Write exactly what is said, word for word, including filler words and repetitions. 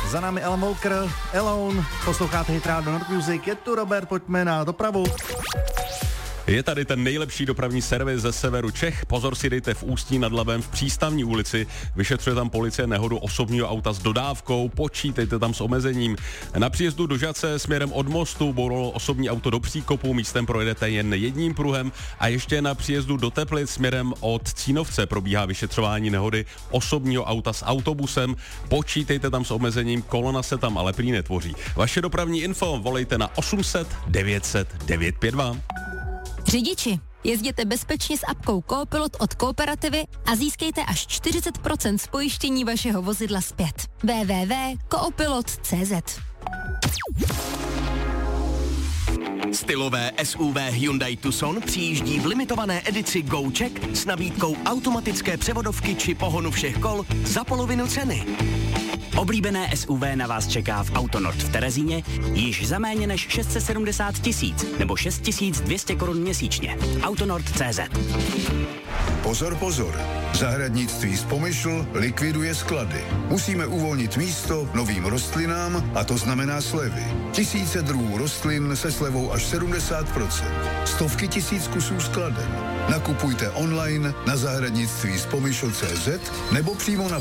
Za námi Alan Walker, Alone, posloucháte Hit Radio North Music, je tu Robert, pojďme na dopravu. Je tady ten nejlepší dopravní servis ze severu Čech. Pozor si dejte v Ústí nad Labem v Přístavní ulici. Vyšetřuje tam policie nehodu osobního auta s dodávkou. Počítejte tam s omezením. Na příjezdu do Žatce směrem od mostu bouralo osobní auto do příkopu. Místem projedete jen jedním pruhem. A ještě na příjezdu do Teplic směrem od Cínovce probíhá vyšetřování nehody osobního auta s autobusem. Počítejte tam s omezením. Kolona se tam ale prý netvoří. Vaše dopravní info volejte na osm set devět set devět pět dva. Řidiči, jezděte bezpečně s apkou Coopilot od Kooperativy a získejte až čtyřicet procent z pojištění vašeho vozidla zpět. w w w tečka coopilot tečka c z. Stylové S U V Hyundai Tucson přijíždí v limitované edici GoCheck s nabídkou automatické převodovky či pohonu všech kol za polovinu ceny. Oblíbené S U V na vás čeká v Autonord v Terezíně již za méně než šest set sedmdesát tisíc nebo šest tisíc dvě stě korun měsíčně. Autonord tečka cé zet. Pozor, pozor. Zahradnictví z Pomyšl likviduje sklady. Musíme uvolnit místo novým rostlinám a to znamená slevy. Tisíce druhů rostlin se slevou až sedmdesát procent. Stovky tisíc kusů skladen. Nakupujte online na zahradnictví z Pomyšl tečka cé zet nebo přímo na